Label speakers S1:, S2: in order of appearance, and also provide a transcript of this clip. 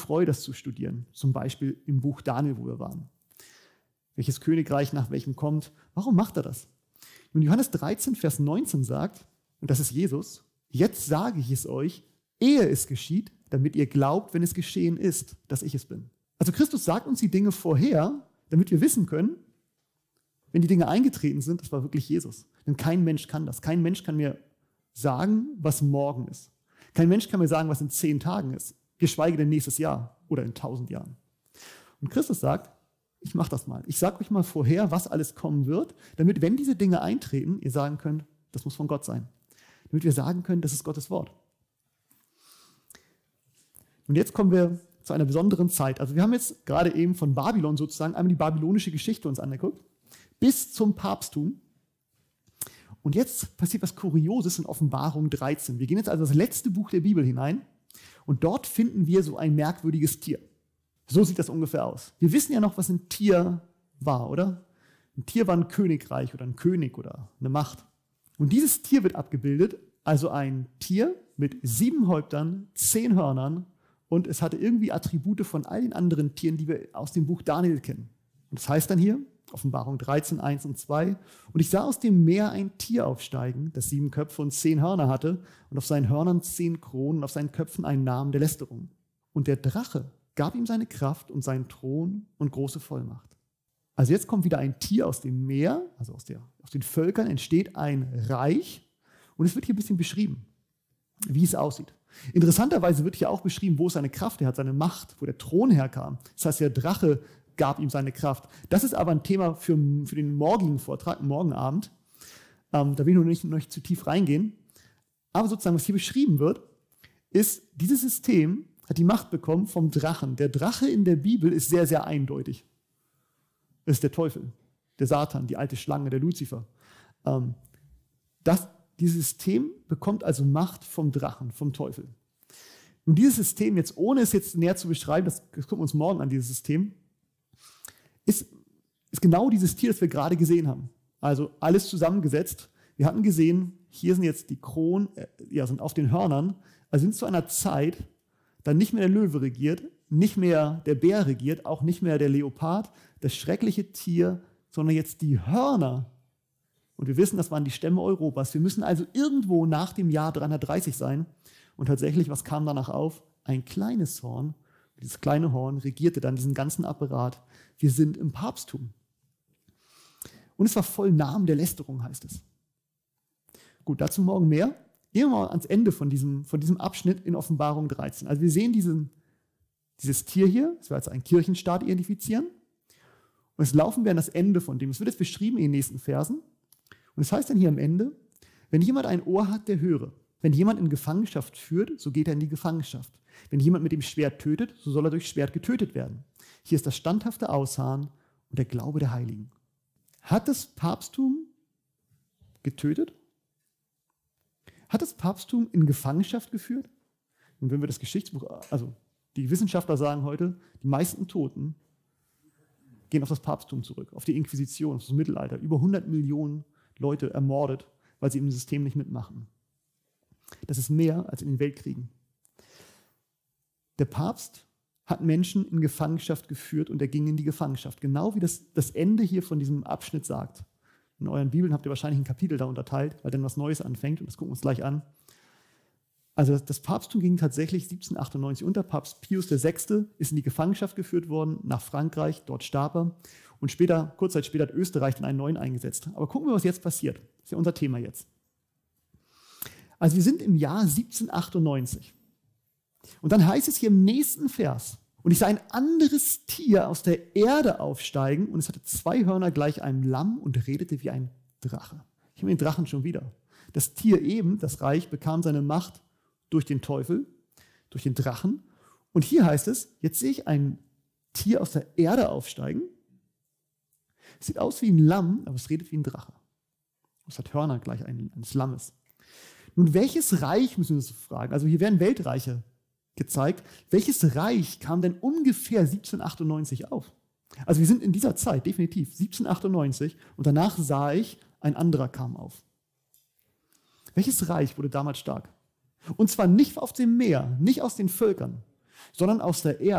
S1: treu, das zu studieren. Zum Beispiel im Buch Daniel, wo wir waren. Welches Königreich nach welchem kommt. Warum macht er das? Nun, Johannes 13, Vers 19 sagt, und das ist Jesus, jetzt sage ich es euch, ehe es geschieht, damit ihr glaubt, wenn es geschehen ist, dass ich es bin. Also Christus sagt uns die Dinge vorher, damit wir wissen können, wenn die Dinge eingetreten sind, das war wirklich Jesus. Denn kein Mensch kann das. Kein Mensch kann mir sagen, was morgen ist. Kein Mensch kann mir sagen, was in 10 Tagen ist, geschweige denn nächstes Jahr oder in 1000 Jahren. Und Christus sagt, ich mache das mal. Ich sage euch mal vorher, was alles kommen wird, damit, wenn diese Dinge eintreten, ihr sagen könnt, das muss von Gott sein. Damit wir sagen können, das ist Gottes Wort. Und jetzt kommen wir zu einer besonderen Zeit. Also wir haben jetzt gerade eben von Babylon sozusagen einmal die babylonische Geschichte uns angeguckt, bis zum Papsttum. Und jetzt passiert was Kurioses in Offenbarung 13. Wir gehen jetzt also in das letzte Buch der Bibel hinein und dort finden wir so ein merkwürdiges Tier. So sieht das ungefähr aus. Wir wissen ja noch, was ein Tier war, oder? Ein Tier war ein Königreich oder ein König oder eine Macht. Und dieses Tier wird abgebildet, also ein Tier mit 7 Häuptern, 10 Hörnern und es hatte irgendwie Attribute von all den anderen Tieren, die wir aus dem Buch Daniel kennen. Und das heißt dann hier, Offenbarung 13, 1 und 2, und ich sah aus dem Meer ein Tier aufsteigen, das 7 Köpfe und 10 Hörner hatte und auf seinen Hörnern 10 Kronen und auf seinen Köpfen einen Namen der Lästerung. Und der Drache gab ihm seine Kraft und seinen Thron und große Vollmacht. Also jetzt kommt wieder ein Tier aus dem Meer, also aus den Völkern entsteht ein Reich und es wird hier ein bisschen beschrieben, wie es aussieht. Interessanterweise wird hier auch beschrieben, wo seine Kraft, er hat seine Macht, wo der Thron herkam. Das heißt, der Drache gab ihm seine Kraft. Das ist aber ein Thema für den morgigen Vortrag, morgen Abend. Da will ich noch nicht zu tief reingehen. Aber sozusagen, was hier beschrieben wird, ist, dieses System hat die Macht bekommen vom Drachen. Der Drache in der Bibel ist sehr, sehr eindeutig. Das ist der Teufel, der Satan, die alte Schlange, der Luzifer. Dieses System bekommt also Macht vom Drachen, vom Teufel. Und dieses System, jetzt ohne es jetzt näher zu beschreiben, das gucken wir uns morgen an, dieses System, ist genau dieses Tier, das wir gerade gesehen haben. Also alles zusammengesetzt. Wir hatten gesehen, hier sind jetzt die Kronen, sind auf den Hörnern, also sind zu einer Zeit, da nicht mehr der Löwe regiert, nicht mehr der Bär regiert, auch nicht mehr der Leopard, das schreckliche Tier, sondern jetzt die Hörner. Und wir wissen, das waren die Stämme Europas. Wir müssen also irgendwo nach dem Jahr 330 sein. Und tatsächlich, was kam danach auf? Ein kleines Horn. Dieses kleine Horn regierte dann diesen ganzen Apparat. Wir sind im Papsttum. Und es war voll Namen der Lästerung, heißt es. Gut, dazu morgen mehr. Gehen wir mal ans Ende von diesem Abschnitt in Offenbarung 13. Also wir sehen dieses Tier hier, das wir als einen Kirchenstaat identifizieren. Und jetzt laufen wir an das Ende von dem. Es wird jetzt beschrieben in den nächsten Versen. Und es heißt dann hier am Ende, wenn jemand ein Ohr hat, der höre. Wenn jemand in Gefangenschaft führt, so geht er in die Gefangenschaft. Wenn jemand mit dem Schwert tötet, so soll er durch Schwert getötet werden. Hier ist das standhafte Ausharren und der Glaube der Heiligen. Hat das Papsttum getötet? Hat das Papsttum in Gefangenschaft geführt? Und wenn wir das Geschichtsbuch, also die Wissenschaftler sagen heute, die meisten Toten gehen auf das Papsttum zurück, auf die Inquisition, auf das Mittelalter. Über 100 Millionen Leute ermordet, weil sie im System nicht mitmachen. Das ist mehr als in den Weltkriegen. Der Papst hat Menschen in Gefangenschaft geführt und er ging in die Gefangenschaft. Genau wie das Ende hier von diesem Abschnitt sagt. In euren Bibeln habt ihr wahrscheinlich ein Kapitel da unterteilt, weil dann was Neues anfängt und das gucken wir uns gleich an. Also das Papsttum ging tatsächlich 1798 unter. Papst Pius VI. Ist in die Gefangenschaft geführt worden, nach Frankreich, dort starb er. Und kurz Zeit später hat Österreich dann einen neuen eingesetzt. Aber gucken wir, was jetzt passiert. Das ist ja unser Thema jetzt. Also wir sind im Jahr 1798. Und dann heißt es hier im nächsten Vers, und ich sah ein anderes Tier aus der Erde aufsteigen und es hatte 2 Hörner gleich einem Lamm und redete wie ein Drache. Ich habe den Drachen schon wieder. Das Tier eben, das Reich, bekam seine Macht durch den Teufel, durch den Drachen. Und hier heißt es, jetzt sehe ich ein Tier aus der Erde aufsteigen. Es sieht aus wie ein Lamm, aber es redet wie ein Drache. Es hat Hörner gleich eines Lammes. Nun, welches Reich, müssen wir uns fragen, also hier werden Weltreiche gezeigt, welches Reich kam denn ungefähr 1798 auf? Also wir sind in dieser Zeit, definitiv, 1798 und danach sah ich, ein anderer kam auf. Welches Reich wurde damals stark? Und zwar nicht auf dem Meer, nicht aus den Völkern, sondern aus der Erde.